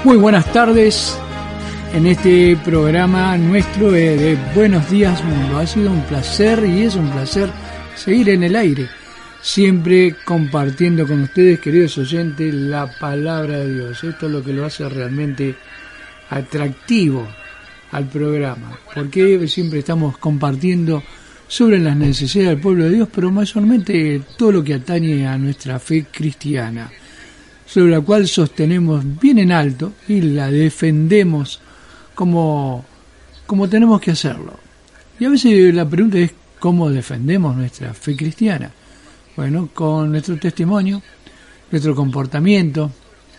Muy buenas tardes en este programa nuestro de Buenos Días Mundo. Ha sido un placer y es un placer seguir en el aire, siempre compartiendo con ustedes, queridos oyentes, la palabra de Dios. Esto es lo que lo hace realmente atractivo al programa, porque siempre estamos compartiendo sobre las necesidades del pueblo de Dios, pero mayormente todo lo que atañe a nuestra fe cristiana, sobre la cual sostenemos bien en alto y la defendemos como tenemos que hacerlo. Y a veces la pregunta es ¿cómo defendemos nuestra fe cristiana? Bueno, con nuestro testimonio, nuestro comportamiento,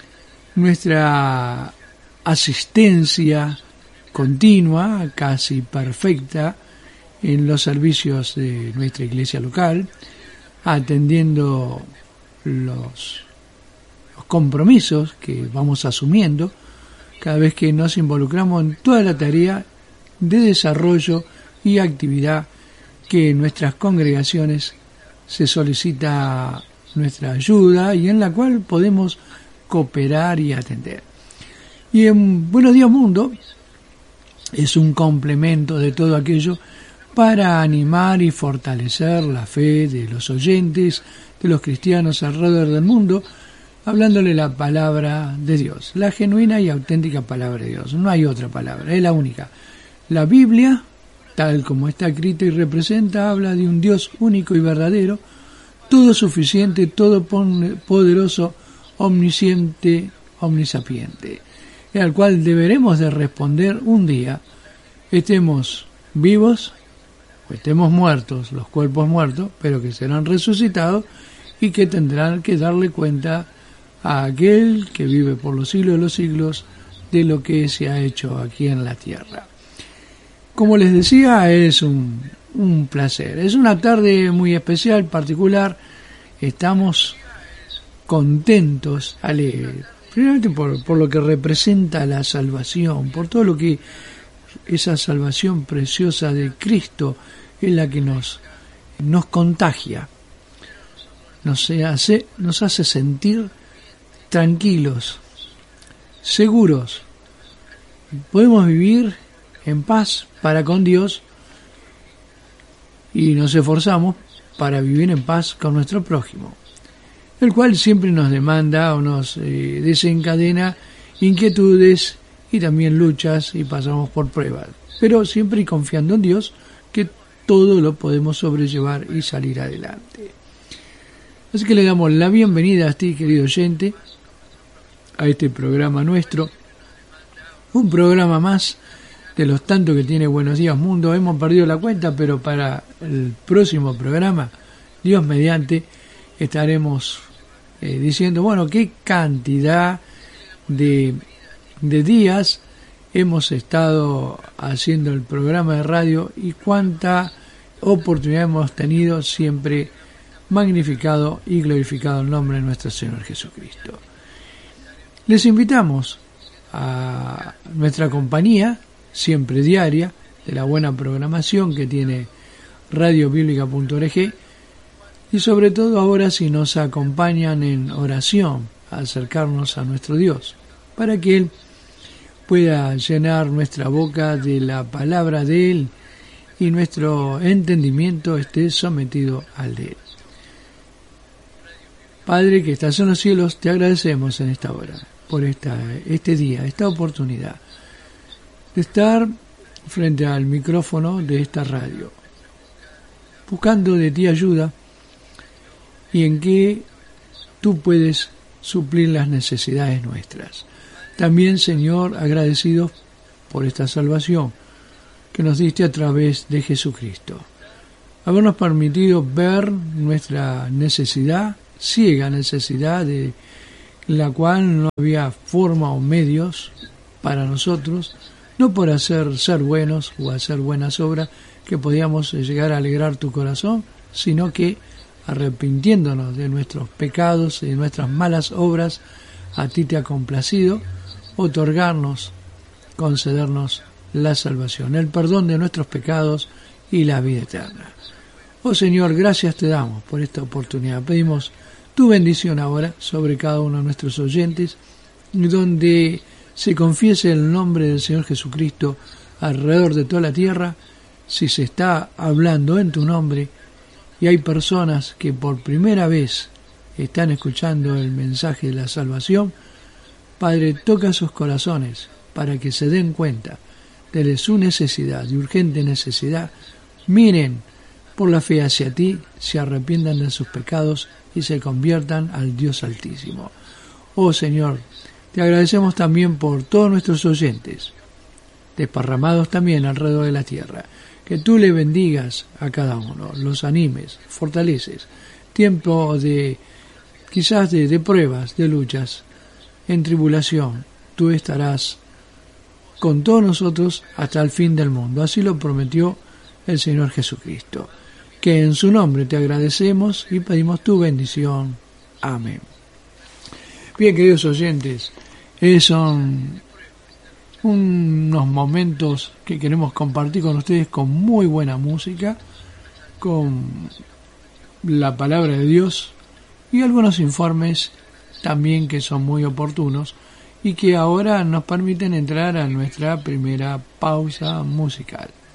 nuestra asistencia continua, casi perfecta, en los servicios de nuestra iglesia local, atendiendo los compromisos que vamos asumiendo cada vez que nos involucramos en toda la tarea de desarrollo y actividad que en nuestras congregaciones se solicita nuestra ayuda y en la cual podemos cooperar y atender. Y en Buenos Días Mundo es un complemento de todo aquello para animar y fortalecer la fe de los oyentes, de los cristianos alrededor del mundo, hablándole la palabra de Dios, la genuina y auténtica palabra de Dios. No hay otra palabra, es la única. La Biblia, tal como está escrita y representa, habla de un Dios único y verdadero, todo suficiente, todo poderoso, omnisciente, omnisapiente, al cual deberemos de responder un día, estemos vivos o estemos muertos, los cuerpos muertos, pero que serán resucitados y que tendrán que darle cuenta a aquel que vive por los siglos de los siglos de lo que se ha hecho aquí en la tierra. Como les decía, es un placer, es una tarde muy especial, particular. Estamos contentos, alegres, primeramente por lo que representa la salvación, por todo lo que esa salvación preciosa de Cristo es la que nos contagia, nos hace sentir tranquilos, seguros. Podemos vivir en paz para con Dios y nos esforzamos para vivir en paz con nuestro prójimo, el cual siempre nos demanda o nos desencadena inquietudes y también luchas y pasamos por pruebas, pero siempre confiando en Dios que todo lo podemos sobrellevar y salir adelante. Así que le damos la bienvenida a ti, querido oyente, a este programa nuestro, un programa más de los tantos que tiene Buenos Días Mundo. Hemos perdido la cuenta, pero para el próximo programa, Dios mediante, estaremos diciendo, bueno, qué cantidad de días hemos estado haciendo el programa de radio y cuánta oportunidad hemos tenido, siempre magnificado y glorificado el nombre de nuestro Señor Jesucristo. Les invitamos a nuestra compañía, siempre diaria, de la buena programación que tiene radiobiblica.org, y sobre todo ahora si nos acompañan en oración, a acercarnos a nuestro Dios, para que Él pueda llenar nuestra boca de la palabra de Él y nuestro entendimiento esté sometido al de Él. Padre que estás en los cielos, te agradecemos en esta hora por este día, esta oportunidad de estar frente al micrófono de esta radio, buscando de ti ayuda y en que tú puedes suplir las necesidades nuestras. También, Señor, agradecidos por esta salvación que nos diste a través de Jesucristo. Habernos permitido ver nuestra necesidad, ciega necesidad, de la cual no había forma o medios para nosotros, no por ser buenos o hacer buenas obras que podíamos llegar a alegrar tu corazón, sino que arrepintiéndonos de nuestros pecados y de nuestras malas obras, a ti te ha complacido otorgarnos, concedernos la salvación, el perdón de nuestros pecados y la vida eterna. Oh Señor, gracias te damos por esta oportunidad. Pedimos tu bendición ahora sobre cada uno de nuestros oyentes, donde se confiese el nombre del Señor Jesucristo alrededor de toda la tierra, si se está hablando en tu nombre y hay personas que por primera vez están escuchando el mensaje de la salvación, Padre, toca sus corazones para que se den cuenta de su necesidad, de urgente necesidad, miren por la fe hacia ti, se arrepientan de sus pecados y se conviertan al Dios Altísimo. Oh Señor, te agradecemos también por todos nuestros oyentes, desparramados también alrededor de la tierra, que tú le bendigas a cada uno, los animes, fortaleces, tiempo de quizás de pruebas, de luchas, en tribulación, tú estarás con todos nosotros hasta el fin del mundo. Así lo prometió el Señor Jesucristo, que en su nombre te agradecemos y pedimos tu bendición. Amén. Bien, queridos oyentes, son unos momentos que queremos compartir con ustedes con muy buena música, con la palabra de Dios y algunos informes también que son muy oportunos y que ahora nos permiten entrar a nuestra primera pausa musical.